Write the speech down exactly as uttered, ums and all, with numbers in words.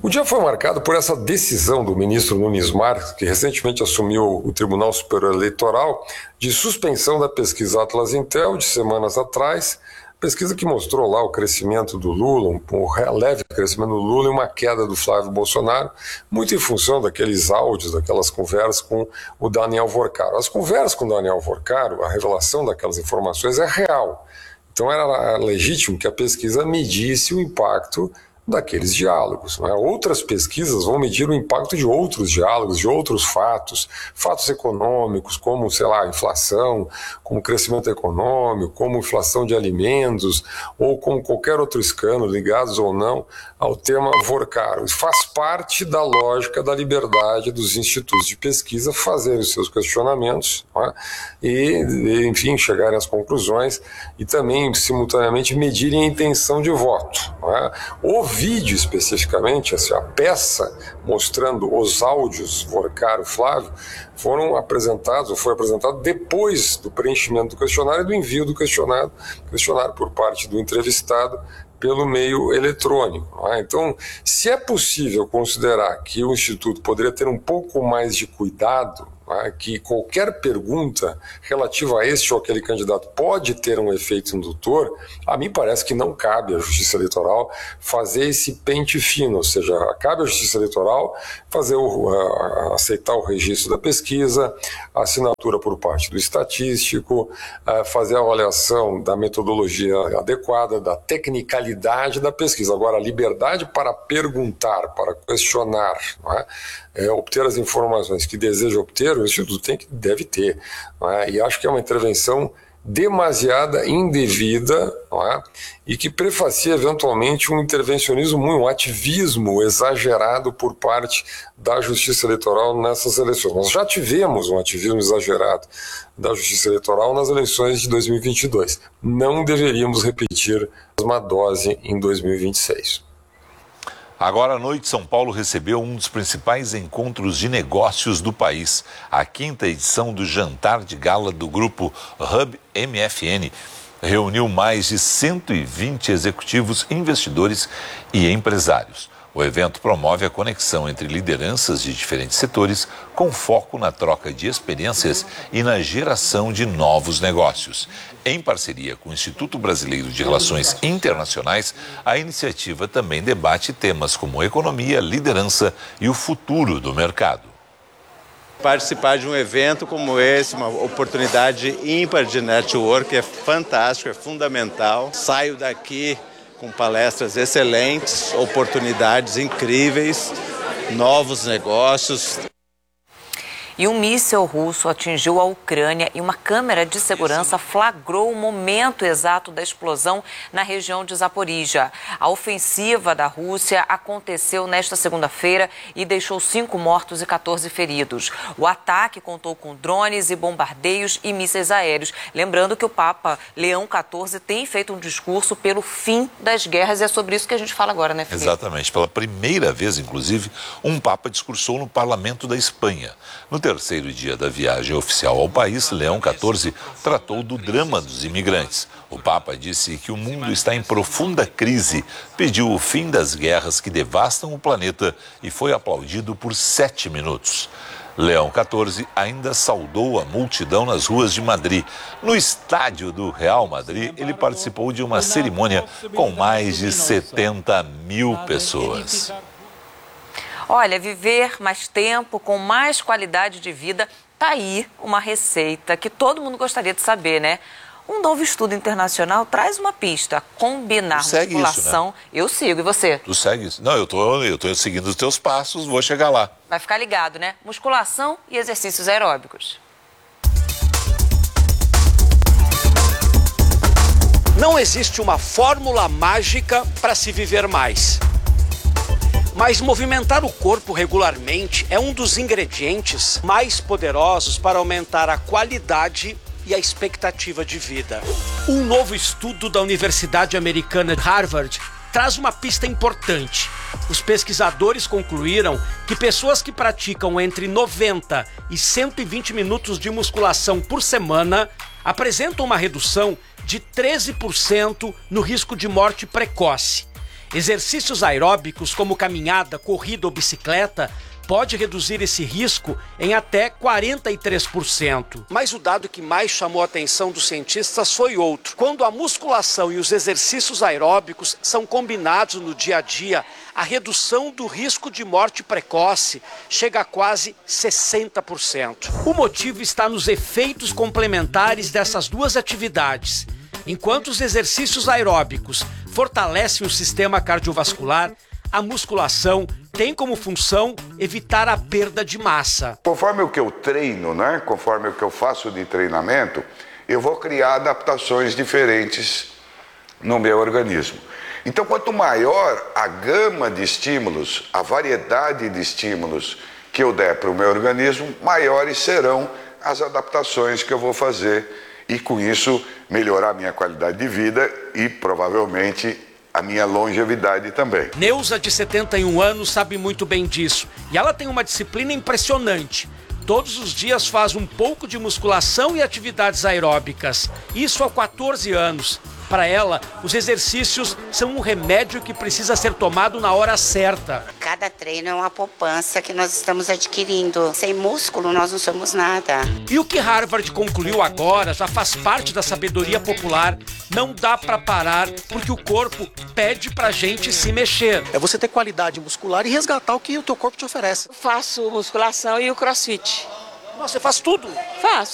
dia foi marcado por essa decisão do ministro Nunes Marques, que recentemente assumiu o Tribunal Superior Eleitoral, de suspensão da pesquisa Atlas Intel de semanas atrás, pesquisa que mostrou lá o crescimento do Lula, um, um leve crescimento do Lula e uma queda do Flávio Bolsonaro, muito em função daqueles áudios, daquelas conversas com o Daniel Vorcaro. As conversas com o Daniel Vorcaro, a revelação daquelas informações é real. Então era legítimo que a pesquisa medisse o impacto daqueles diálogos. Não é? Outras pesquisas vão medir o impacto de outros diálogos, de outros fatos, fatos econômicos, como, sei lá, inflação, como crescimento econômico, como inflação de alimentos, ou como qualquer outro escândalo, ligados ou não ao tema Vorcaro. Faz parte da lógica da liberdade dos institutos de pesquisa fazerem os seus questionamentos, não é? e, enfim, chegarem às conclusões e também, simultaneamente, medirem a intenção de voto. Não é? O vídeo especificamente, assim, a peça mostrando os áudios Vorcaro Flávio, foram apresentados, ou foi apresentado depois do preenchimento do questionário e do envio do questionário, questionário por parte do entrevistado pelo meio eletrônico. Não é? Então, se é possível considerar que o Instituto poderia ter um pouco mais de cuidado, que qualquer pergunta relativa a este ou aquele candidato pode ter um efeito indutor, a mim parece que não cabe à Justiça Eleitoral fazer esse pente fino, ou seja, cabe à Justiça Eleitoral fazer o, a, aceitar o registro da pesquisa, a assinatura por parte do estatístico, a fazer a avaliação da metodologia adequada, da tecnicalidade da pesquisa. Agora, a liberdade para perguntar, para questionar, não é? É, obter as informações que deseja obter, o Instituto tem que, deve ter. Não é? E acho que é uma intervenção demasiada, indevida, não é? E que prefacia eventualmente um intervencionismo, um ativismo exagerado por parte da Justiça Eleitoral nessas eleições. Nós já tivemos um ativismo exagerado da Justiça Eleitoral nas eleições de dois mil e vinte e dois. Não deveríamos repetir a mesma dose em dois mil e vinte e seis. Agora à noite, São Paulo recebeu um dos principais encontros de negócios do país, a quinta edição do Jantar de Gala do grupo Hub M F N. Reuniu mais de cento e vinte executivos, investidores e empresários. O evento promove a conexão entre lideranças de diferentes setores, com foco na troca de experiências e na geração de novos negócios. Em parceria com o Instituto Brasileiro de Relações Internacionais, a iniciativa também debate temas como economia, liderança e o futuro do mercado. Participar de um evento como esse, uma oportunidade ímpar de network, é fantástico, é fundamental. Saio daqui com palestras excelentes, oportunidades incríveis, novos negócios. E um míssil russo atingiu a Ucrânia e uma câmera de segurança flagrou o momento exato da explosão na região de Zaporizhia. A ofensiva da Rússia aconteceu nesta segunda-feira e deixou cinco mortos e quatorze feridos. O ataque contou com drones e bombardeios e mísseis aéreos. Lembrando que o Papa Leão quatorze tem feito um discurso pelo fim das guerras e é sobre isso que a gente fala agora, né, Felipe? Exatamente. Pela primeira vez, inclusive, um Papa discursou no Parlamento da Espanha. No terceiro dia da viagem oficial ao país, Leão quatorze tratou do drama dos imigrantes. O Papa disse que o mundo está em profunda crise, pediu o fim das guerras que devastam o planeta e foi aplaudido por sete minutos. Leão quatorze ainda saudou a multidão nas ruas de Madrid. No estádio do Real Madrid, ele participou de uma cerimônia com mais de setenta mil pessoas. Olha, viver mais tempo, com mais qualidade de vida, tá aí uma receita que todo mundo gostaria de saber, né? Um novo estudo internacional traz uma pista, combinar musculação. Isso, né? Eu sigo, e você? Tu segue isso? Não, eu tô, eu tô seguindo os teus passos, vou chegar lá. Vai ficar ligado, né? Musculação e exercícios aeróbicos. Não existe uma fórmula mágica para se viver mais. Mas movimentar o corpo regularmente é um dos ingredientes mais poderosos para aumentar a qualidade e a expectativa de vida. Um novo estudo da Universidade Americana de Harvard traz uma pista importante. Os pesquisadores concluíram que pessoas que praticam entre noventa e cento e vinte minutos de musculação por semana apresentam uma redução de treze por cento no risco de morte precoce. Exercícios aeróbicos como caminhada, corrida ou bicicleta pode reduzir esse risco em até quarenta e três por cento. Mas o dado que mais chamou a atenção dos cientistas foi outro. Quando a musculação e os exercícios aeróbicos são combinados no dia a dia, a redução do risco de morte precoce chega a quase sessenta por cento. O motivo está nos efeitos complementares dessas duas atividades. Enquanto os exercícios aeróbicos fortalecem o sistema cardiovascular, a musculação tem como função evitar a perda de massa. Conforme o que eu treino, né? Conforme o que eu faço de treinamento, eu vou criar adaptações diferentes no meu organismo. Então, quanto maior a gama de estímulos, a variedade de estímulos que eu der para o meu organismo, maiores serão as adaptações que eu vou fazer e, com isso, melhorar a minha qualidade de vida e, provavelmente, a minha longevidade também. Neuza, de setenta e um anos, sabe muito bem disso. E ela tem uma disciplina impressionante. Todos os dias faz um pouco de musculação e atividades aeróbicas. Isso há quatorze anos. Para ela, os exercícios são um remédio que precisa ser tomado na hora certa. Cada treino é uma poupança que nós estamos adquirindo. Sem músculo, nós não somos nada. E o que Harvard concluiu agora já faz parte da sabedoria popular. Não dá para parar, porque o corpo pede pra gente se mexer. É você ter qualidade muscular e resgatar o que o teu corpo te oferece. Faço musculação e o crossfit. Nossa, você faz tudo? Faço.